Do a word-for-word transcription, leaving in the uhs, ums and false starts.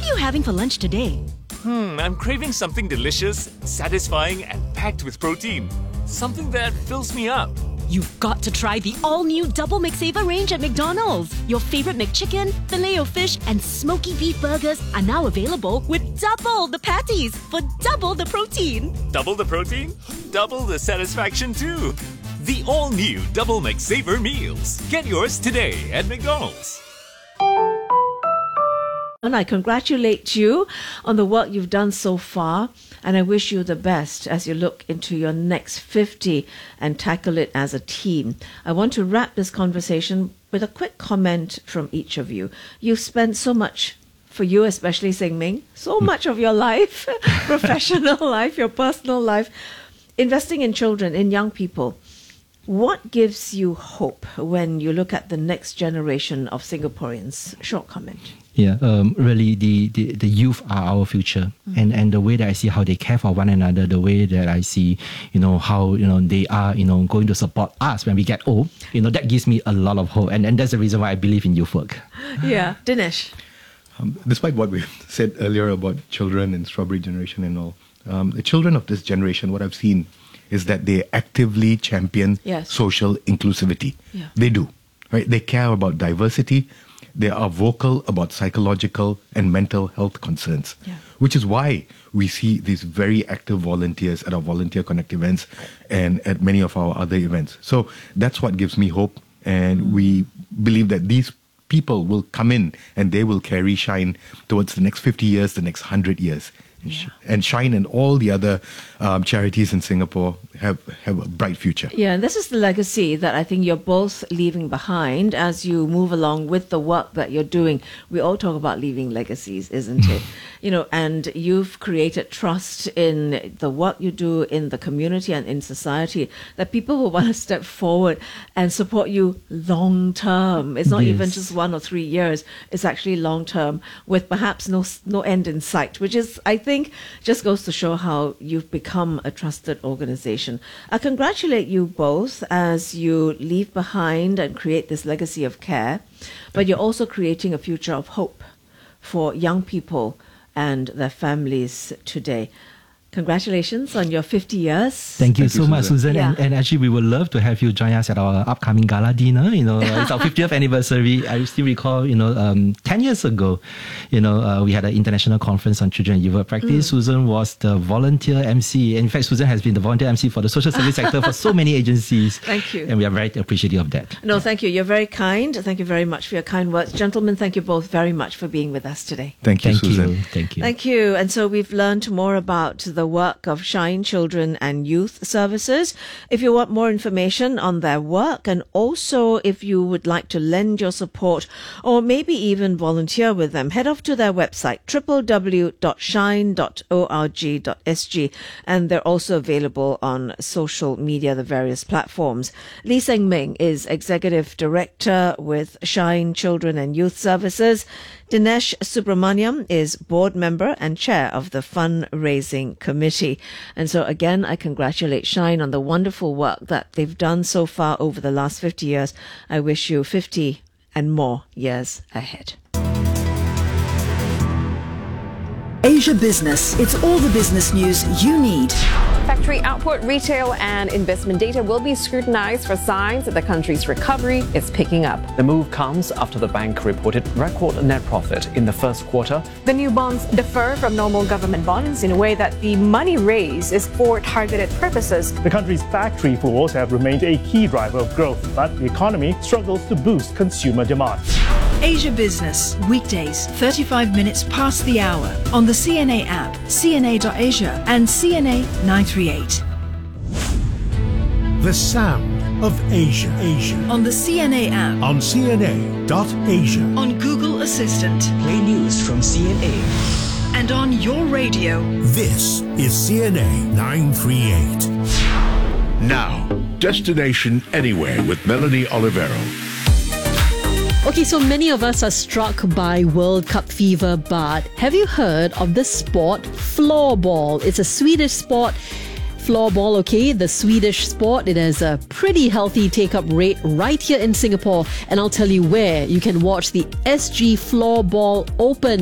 What are you having for lunch today? Hmm, I'm craving something delicious, satisfying, and packed with protein. Something that fills me up. You've got to try the all-new Double McSaver range at McDonald's. Your favorite McChicken, Filet-O-Fish, and Smoky Beef burgers are now available with double the patties for double the protein. Double the protein? Double the satisfaction too. The all-new Double McSaver meals. Get yours today at McDonald's. And I congratulate you on the work you've done so far, and I wish you the best as you look into your next fifty and tackle it as a team. I want to wrap this conversation with a quick comment from each of you. You've spent so much, for you especially, Seng Ming, so much of your life, professional life, your personal life, investing in children, in young people. What gives you hope when you look at the next generation of Singaporeans? Short comment. Yeah, um, really, the, the, the youth are our future, mm-hmm. and and the way that I see how they care for one another, the way that I see, you know, how you know they are, you know, going to support us when we get old, you know, that gives me a lot of hope, and and that's the reason why I believe in youth work. Yeah, Dinesh. Um, despite what we said earlier about children and strawberry generation and all, um, the children of this generation, what I've seen is that they actively champion yes. social inclusivity. Yeah. They do, right? They care about diversity. They are vocal about psychological and mental health concerns, yeah. which is why we see these very active volunteers at our Volunteer Connect events and at many of our other events. So that's what gives me hope. And mm. we believe that these people will come in and they will carry Shine towards the next fifty years, the next one hundred years. Yeah. And Shine and all the other um, charities in Singapore have, have a bright future. Yeah, and this is the legacy that I think you're both leaving behind as you move along with the work that you're doing. We all talk about leaving legacies, isn't it? You know, and you've created trust in the work you do in the community and in society that people will want to step forward and support you long term. It's not yes. even just one or three years. It's actually long term with perhaps no no end in sight, which is, I think, just goes to show how you've become a trusted organization. I congratulate you both as you leave behind and create this legacy of care, but you're also creating a future of hope for young people and their families today. Congratulations on your fifty years. Thank you Thank so you, much, Susan. Susan. Yeah. And, and actually, we would love to have you join us at our upcoming gala dinner. You know, it's our fiftieth anniversary. I still recall, you know, um, ten years ago, you know, uh, we had an international conference on children and youth practice. Mm. Susan was the volunteer M C. In fact, Susan has been the volunteer M C for the social service sector for so many agencies. Thank you. And we are very appreciative of that. No, thank you. You're very kind. Thank you very much for your kind words. Gentlemen, thank you both very much for being with us today. Thank you, Thank Susan. you. Thank you. Thank you. And so we've learned more about the work of Shine Children and Youth Services. If you want more information on their work, and also if you would like to lend your support or maybe even volunteer with them, head off to their website, w w w dot shine dot org dot s g, and they're also available on social media, the various platforms. Lee Seng Ming is Executive Director with Shine Children and Youth Services. Dinesh Subramaniam is board member and chair of the fundraising committee. And so again, I congratulate Shine on the wonderful work that they've done so far over the last fifty years. I wish you fifty and more years ahead. Asia Business. It's all the business news you need. Factory output, retail and investment data will be scrutinized for signs that the country's recovery is picking up. The move comes after the bank reported record net profit in the first quarter. The new bonds differ from normal government bonds in a way that the money raised is for targeted purposes. The country's factory floors have remained a key driver of growth, but the economy struggles to boost consumer demand. Asia Business, weekdays, thirty-five minutes past the hour on the C N A app, C N A dot Asia and C N A nine three eight. The sound of Asia. Asia. On the C N A app. On C N A dot Asia. On Google Assistant. Play news from C N A. And on your radio. This is C N A nine three eight. Now, Destination Anywhere with Melanie Olivero. Okay, so many of us are struck by World Cup fever, but have you heard of the sport floorball? It's a Swedish sport. Floorball, okay, the Swedish sport. It has a pretty healthy take-up rate right here in Singapore, and I'll tell you where you can watch the S G Floorball Open